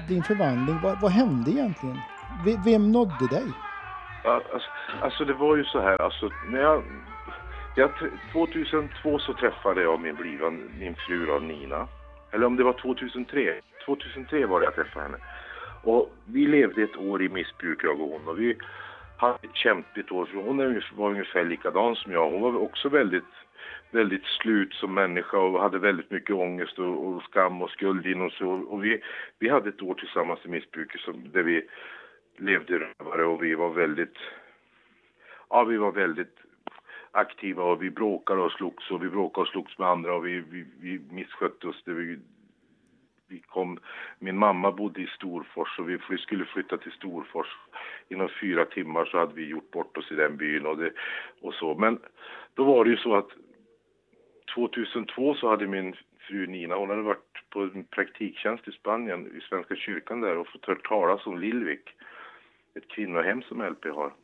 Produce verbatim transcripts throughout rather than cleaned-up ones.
din förvandling, vad, vad hände egentligen? V, vem nådde dig? Ja, alltså, alltså det var ju så här, alltså när jag, jag tjugohundratvå så träffade jag min blivande, min fru då, Nina. Eller om det var tjugohundratre. tjugohundratre var det jag träffade henne. Och vi levde ett år i missbruk, jag och hon. Och vi hade ett kämpigt år. För hon var ungefär likadan som jag. Hon var också väldigt, väldigt slut som människa. Och hade väldigt mycket ångest och, och skam och skuld inom sig. Och vi, vi hade ett år tillsammans i missbruk som, där vi levde rövare. Och vi var väldigt... Ja, vi var väldigt aktiva. Och vi bråkade och slogs. Och vi bråkade och slogs med andra. Och vi, vi, vi misskötte oss. Det vi, Vi kom, min mamma bodde i Storfors och vi skulle flytta till Storfors. Inom fyra timmar så hade vi gjort bort oss i den byn och, det, och så. Men då var det ju så att tjugohundratvå så hade min fru Nina, hon hade varit på en praktiktjänst i Spanien, i Svenska kyrkan där och fått hört talas om Lillvik. Ett kvinnohem som L P har.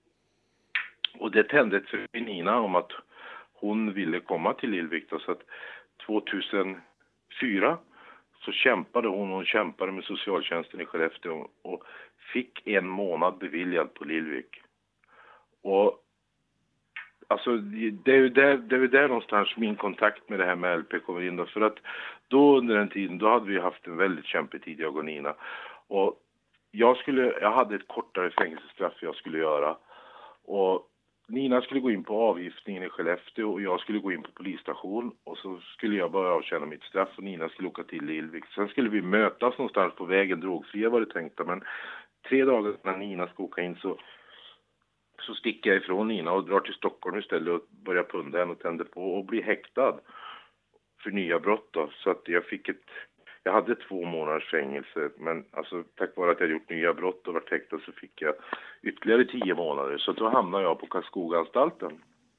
Och det tände för Nina om att hon ville komma till Lillvik då, så att tjugohundrafyra så kämpade hon och kämpade med socialtjänsten i Skellefteå och fick en månad beviljad på Lillvik. Och alltså det är ju där, det är ju där någonstans min kontakt med det här med L P kommer in då. För att då under den tiden, då hade vi haft en väldigt kämpig tid, jag och Nina. Och jag skulle, jag hade ett kortare fängelsestraff jag skulle göra. Och Nina skulle gå in på avgiftningen i Skellefteå och jag skulle gå in på polisstation och så skulle jag börja avtjäna mitt straff och Nina skulle åka till Lillvik. Sen skulle vi mötas någonstans på vägen, drogfria var det tänkta, men tre dagar när Nina ska åka in så, så sticker jag ifrån Nina och drar till Stockholm istället och börjar punda henne och tänder på och blir häktad för nya brott då. Så att jag fick ett, jag hade två månaders fängelse, men alltså tack vare att jag gjort nya brott och varit häktad så fick jag ytterligare tio månader. Så då hamnade jag på Karlskoga-anstalten.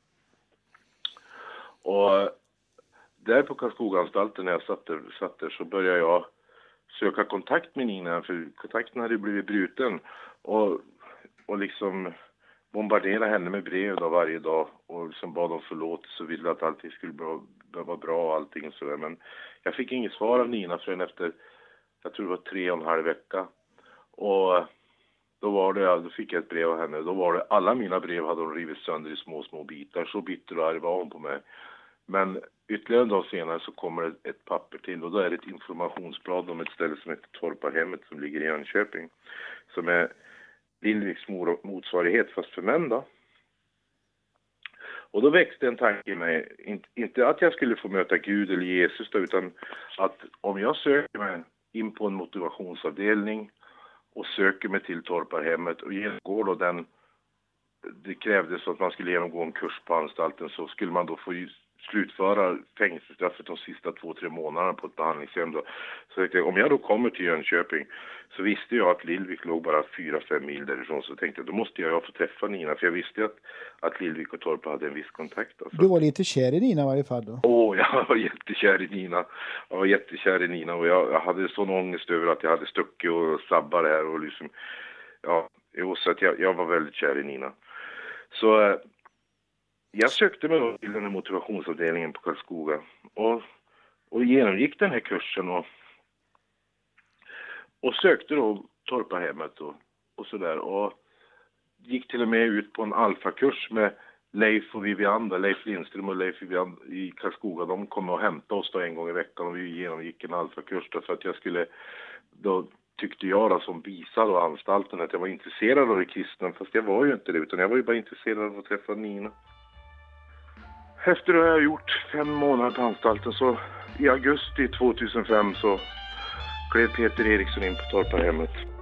Och där på Karlskoga-anstalten när jag satt där, satt där så började jag söka kontakt med Nina, för kontakten hade blivit bruten. Och, och liksom bombardera henne med brev då varje dag och liksom bad om förlåtelse och ville att allting skulle bra, vara bra och allting och sådär. Men jag fick inget svar av Nina förrän efter, jag tror det var tre och en halv vecka. Och då var det, då fick jag ett brev av henne. Då var det, alla mina brev hade hon rivit sönder i små, små bitar. Så bitter och arg var hon på mig. Men ytterligare en dag senare så kommer det ett papper till. Och då är det ett informationsblad om ett ställe som heter Torparhemmet som ligger i Jönköping. Som är Lillviks motsvarighet fast för män då. Och då växte en tanke i mig, inte att jag skulle få möta Gud eller Jesus då, utan att om jag söker mig in på en motivationsavdelning och söker mig till Torparhemmet och genomgår då den, det krävdes att man skulle genomgå en kurs på anstalten, så skulle man då få slutföra fängelsestraffet de sista två, tre månaderna på ett behandlingshem då. Så jag, om jag då kommer till Jönköping så visste jag att Lillvik låg bara fyra, fem mil därifrån, så tänkte jag då måste jag få träffa Nina, för jag visste att, att Lillvik och Torpa hade en viss kontakt. Alltså. Du var lite kär i Nina i varje fall då? Åh, oh, jag var jättekär i Nina. Jag var jättekär i Nina och jag, jag hade sån ångest över att jag hade stuckit och sabbat det här och liksom, ja, så att jag, jag var väldigt kär i Nina. Så jag sökte mig då till den här motivationsavdelningen på Karlskoga och, och genomgick den här kursen och, och sökte då Torparhemmet och, och sådär. Och gick till och med ut på en alfakurs med Leif och Vivian, Leif Lindström och Leif Vivian i Karlskoga. De kom och hämtade oss då en gång i veckan och vi genomgick en alfakurs då, för att jag skulle, då tyckte jag då som visade då anstalten att jag var intresserad av det kristna, fast jag var ju inte det, utan jag var ju bara intresserad av att träffa Nina. Efter att jag har gjort fem månader på anstalten så i augusti tjugohundrafem så klev Peter Eriksson in på Torparhemmet.